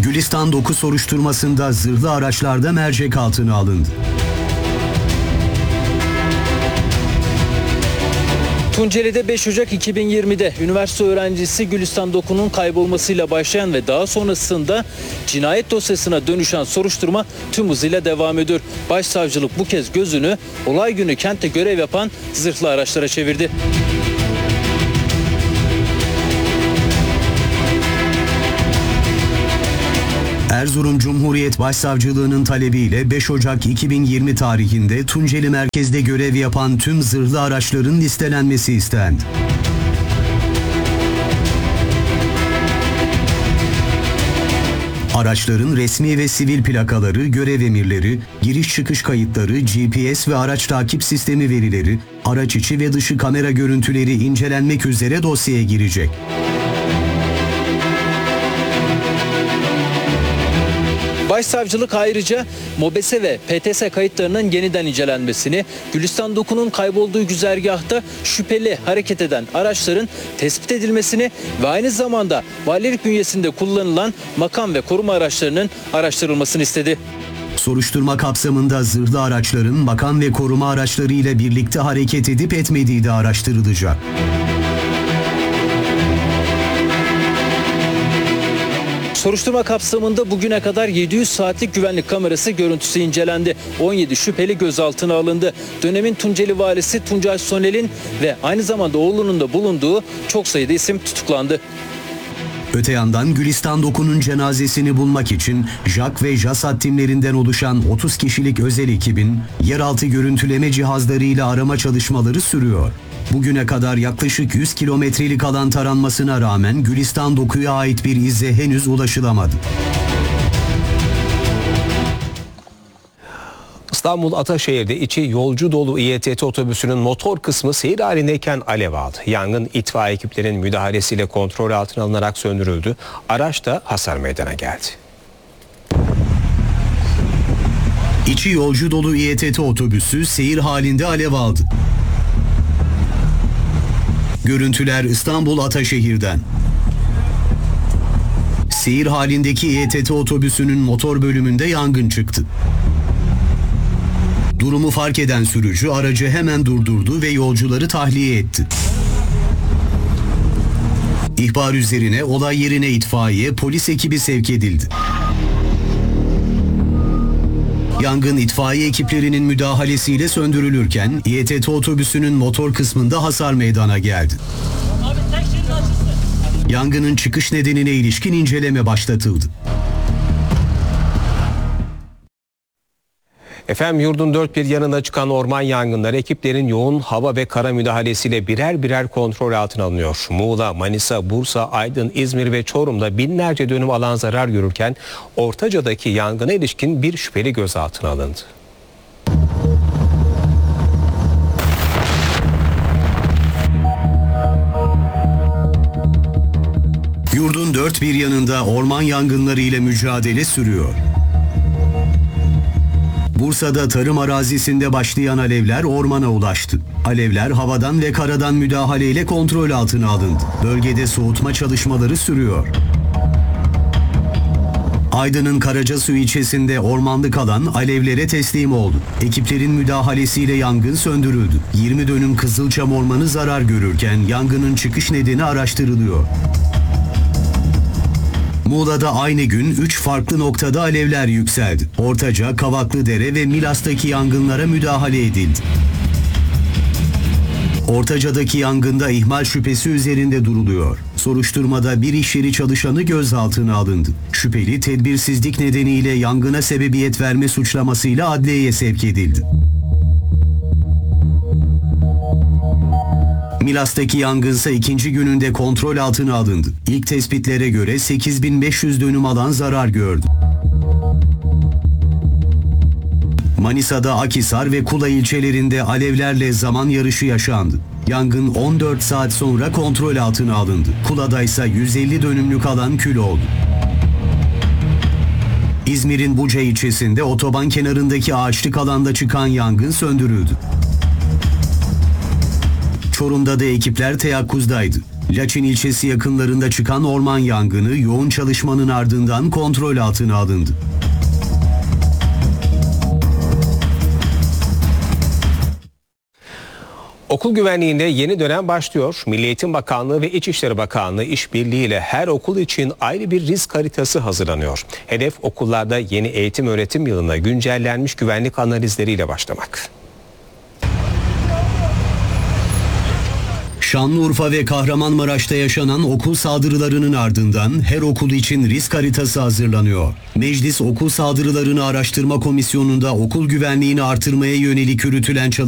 Gülistan 9 soruşturmasında zırhlı araçlarda mercek altına alındı. Tunceli'de 5 Ocak 2020'de üniversite öğrencisi Gülistan Doku'nun kaybolmasıyla başlayan ve daha sonrasında cinayet dosyasına dönüşen soruşturma tüm hızıyla devam ediyor. Başsavcılık bu kez gözünü olay günü kentte görev yapan zırhlı araçlara çevirdi. Erzurum Cumhuriyet Başsavcılığı'nın talebiyle 5 Ocak 2020 tarihinde Tunceli merkezde görev yapan tüm zırhlı araçların listelenmesi istendi. Araçların resmi ve sivil plakaları, görev emirleri, giriş çıkış kayıtları, GPS ve araç takip sistemi verileri, araç içi ve dışı kamera görüntüleri incelenmek üzere dosyaya girecek. Başsavcılık ayrıca MOBESE ve PTS kayıtlarının yeniden incelenmesini, Gülistan Doku'nun kaybolduğu güzergahta şüpheli hareket eden araçların tespit edilmesini ve aynı zamanda valilik bünyesinde kullanılan makam ve koruma araçlarının araştırılmasını istedi. Soruşturma kapsamında zırhlı araçların makam ve koruma araçları ile birlikte hareket edip etmediği de araştırılacak. Soruşturma kapsamında bugüne kadar 700 saatlik güvenlik kamerası görüntüsü incelendi. 17 şüpheli gözaltına alındı. Dönemin Tunceli valisi Tuncay Sonel'in ve aynı zamanda oğlunun da bulunduğu çok sayıda isim tutuklandı. Öte yandan Gülistan Doku'nun cenazesini bulmak için JAK ve JASAT timlerinden oluşan 30 kişilik özel ekibin yeraltı görüntüleme cihazlarıyla arama çalışmaları sürüyor. Bugüne kadar yaklaşık 100 kilometrelik alan taranmasına rağmen Gülistan Doku'ya ait bir ize henüz ulaşılamadı. İstanbul Ataşehir'de içi yolcu dolu İETT otobüsünün motor kısmı seyir halindeyken alev aldı. Yangın itfaiye ekiplerinin müdahalesiyle kontrol altına alınarak söndürüldü. Araçta hasar meydana geldi. İçi yolcu dolu İETT otobüsü seyir halinde alev aldı. Görüntüler İstanbul Ataşehir'den. Seyir halindeki İETT otobüsünün motor bölümünde yangın çıktı. Durumu fark eden sürücü aracı hemen durdurdu ve yolcuları tahliye etti. İhbar üzerine olay yerine itfaiye, polis ekibi sevk edildi. Yangın itfaiye ekiplerinin müdahalesiyle söndürülürken İETT otobüsünün motor kısmında hasar meydana geldi. Yangının çıkış nedenine ilişkin inceleme başlatıldı. Efendim yurdun dört bir yanına çıkan orman yangınları ekiplerin yoğun hava ve kara müdahalesiyle birer birer kontrol altına alınıyor. Muğla, Manisa, Bursa, Aydın, İzmir ve Çorum'da binlerce dönüm alan zarar görürken Ortaca'daki yangına ilişkin bir şüpheli gözaltına alındı. Yurdun dört bir yanında orman yangınları ile mücadele sürüyor. Bursa'da tarım arazisinde başlayan alevler ormana ulaştı. Alevler havadan ve karadan müdahaleyle kontrol altına alındı. Bölgede soğutma çalışmaları sürüyor. Aydın'ın Karacasu ilçesinde ormanlık alan alevlere teslim oldu. Ekiplerin müdahalesiyle yangın söndürüldü. 20 dönüm Kızılçam ormanı zarar görürken yangının çıkış nedeni araştırılıyor. Muğla'da aynı gün 3 farklı noktada alevler yükseldi. Ortaca, Kavaklıdere ve Milas'taki yangınlara müdahale edildi. Ortaca'daki yangında ihmal şüphesi üzerinde duruluyor. Soruşturmada bir iş yeri çalışanı gözaltına alındı. Şüpheli tedbirsizlik nedeniyle yangına sebebiyet verme suçlamasıyla adliyeye sevk edildi. Milas'taki yangınsa ikinci gününde kontrol altına alındı. İlk tespitlere göre 8500 dönüm alan zarar gördü. Manisa'da Akhisar ve Kula ilçelerinde alevlerle zaman yarışı yaşandı. Yangın 14 saat sonra kontrol altına alındı. Kula'da ise 150 dönümlük alan kül oldu. İzmir'in Buca ilçesinde otoban kenarındaki ağaçlık alanda çıkan yangın söndürüldü. Çorum'da da ekipler teyakkuzdaydı. Laçin ilçesi yakınlarında çıkan orman yangını yoğun çalışmanın ardından kontrol altına alındı. Okul güvenliğinde yeni dönem başlıyor. Milli Eğitim Bakanlığı ve İçişleri Bakanlığı işbirliğiyle her okul için ayrı bir risk haritası hazırlanıyor. Hedef okullarda yeni eğitim öğretim yılına güncellenmiş güvenlik analizleriyle başlamak. Şanlıurfa ve Kahramanmaraş'ta yaşanan okul saldırılarının ardından her okul için risk haritası hazırlanıyor. Meclis Okul Saldırılarını Araştırma Komisyonu'nda okul güvenliğini artırmaya yönelik yürütülen